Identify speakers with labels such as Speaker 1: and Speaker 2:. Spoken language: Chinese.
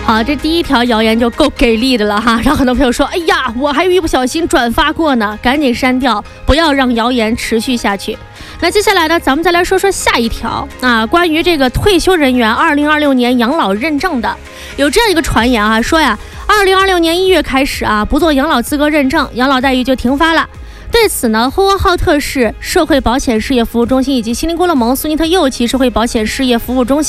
Speaker 1: 好，这第一条谣言就够给力的了哈，让很多朋友说，哎呀，我还一不小心转发过呢，赶紧删掉，不要让谣言持续下去。那接下来呢，咱们再来说说下一条啊，关于这个退休人员2026年养老认证的，有这样一个传言啊，说呀，2026年1月开始啊，不做养老资格认证，养老待遇就停发了。对此呢，呼和浩特市社会保险事业服务中心以及锡林郭勒盟苏尼特右旗社会保险事业服务中心